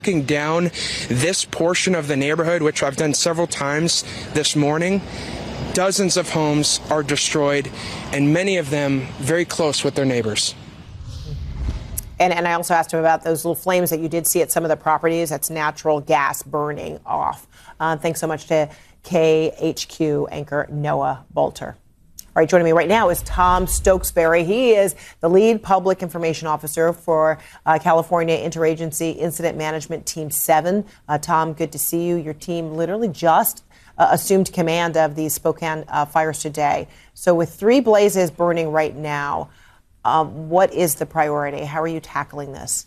Walking down this portion of the neighborhood, which I've done several times this morning, dozens of homes are destroyed, and many of them very close with their neighbors. And I also asked him about those little flames that you did see at some of the properties. That's natural gas burning off. Thanks so much to KHQ anchor Noah Bolter. All right, joining me right now is Tom Stokesbury. He is the lead public information officer for California Interagency Incident Management Team 7. Tom, good to see you. Your team literally just assumed command of these Spokane fires today. So with 3 blazes burning right now, what is the priority? How are you tackling this?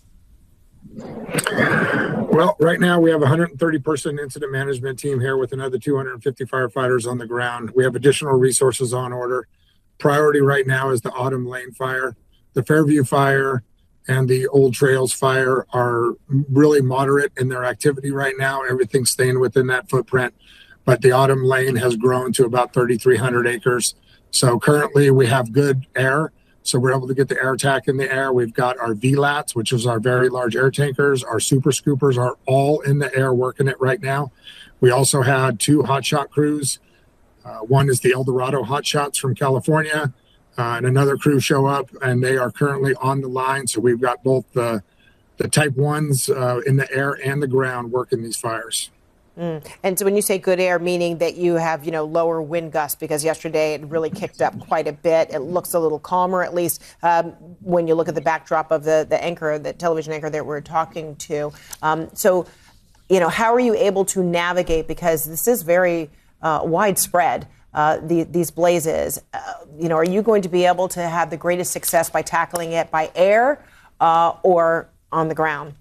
Well, right now we have a 130-person incident management team here with another 250 firefighters on the ground. We have additional resources on order. Priority right now is the Autumn Lane fire. The Fairview fire and the Old Trails fire are really moderate in their activity right now. Everything's staying within that footprint. But the Autumn Lane has grown to about 3,300 acres. So currently we have good air. So we're able to get the air attack in the air. We've got our VLATs, which is our very large air tankers. Our super scoopers are all in the air working it right now. We also had 2 hotshot crews. One is the El Dorado Hotshots from California, and another crew show up, and they are currently on the line. So we've got both the Type 1s in the air and the ground working these fires. And so when you say good air, meaning that you have, lower wind gusts, because yesterday it really kicked up quite a bit. It looks a little calmer, at least when you look at the backdrop of the anchor, the television anchor that we're talking to. So, how are you able to navigate? Because this is very widespread, these blazes. Are you going to be able to have the greatest success by tackling it by air or on the ground?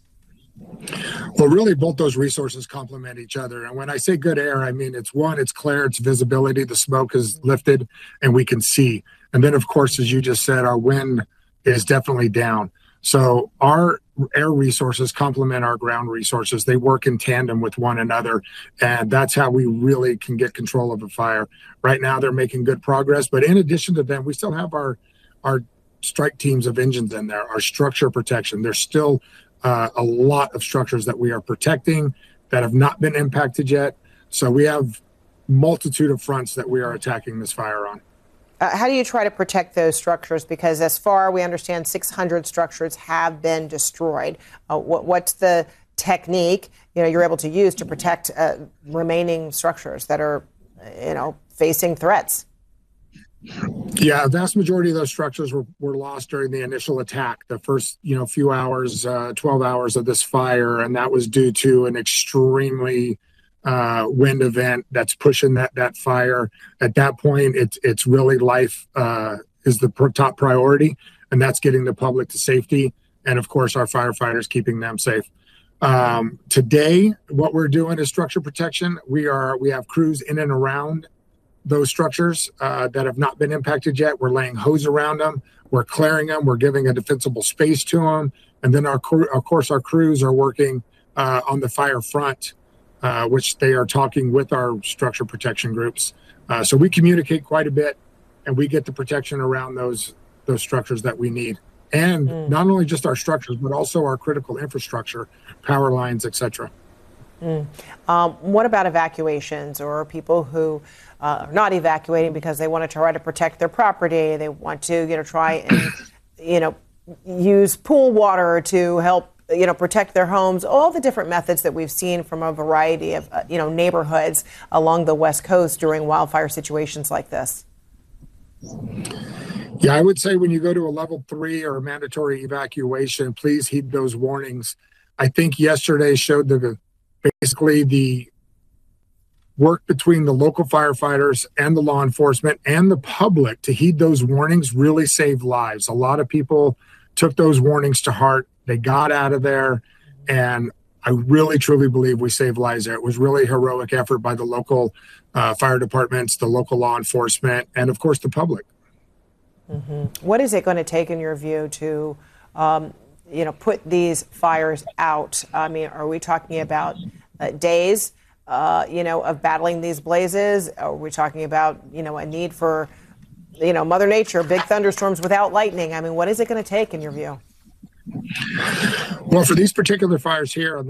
Well, really, both those resources complement each other. And when I say good air, I mean, it's clear, it's visibility, the smoke is lifted, and we can see. And then, of course, as you just said, our wind is definitely down. So our air resources complement our ground resources. They work in tandem with one another, and that's how we really can get control of a fire. Right now, they're making good progress. But in addition to them, we still have our strike teams of engines in there, our structure protection. There's still a lot of structures that we are protecting that have not been impacted yet. So we have multitude of fronts that we are attacking this fire on. How do you try to protect those structures? Because as far we understand, 600 structures have been destroyed. What's the technique you're able to use to protect remaining structures that are facing threats? Yeah, a vast majority of those structures were lost during the initial attack, the first few hours, 12 hours of this fire, and that was due to an extremely wind event that's pushing that fire. At that point, it's really life is the top priority, and that's getting the public to safety, and of course our firefighters keeping them safe. Today, what we're doing is structure protection. We have crews in and around those structures that have not been impacted yet. We're laying hose around them. We're clearing them. We're giving a defensible space to them. And then, of course, our crews are working on the fire front, which they are talking with our structure protection groups. So we communicate quite a bit, and we get the protection around those structures that we need. And not only just our structures, but also our critical infrastructure, power lines, et cetera. What about evacuations or people who are not evacuating because they want to try to protect their property? They want to, try and, use pool water to help, protect their homes. All the different methods that we've seen from a variety of, neighborhoods along the West Coast during wildfire situations like this. Yeah, I would say when you go to a level 3 or a mandatory evacuation, please heed those warnings. I think yesterday showed basically the work between the local firefighters and the law enforcement and the public to heed those warnings really saved lives. A lot of people took those warnings to heart. They got out of there, and I really, truly believe we saved lives there. It was really a heroic effort by the local fire departments, the local law enforcement, and, of course, the public. What is it going to take, in your view, to put these fires out? I mean, are we talking about days, of battling these blazes? Are we talking about, a need for, Mother Nature, big thunderstorms without lightning? I mean, what is it going to take in your view? Well, for these particular fires here on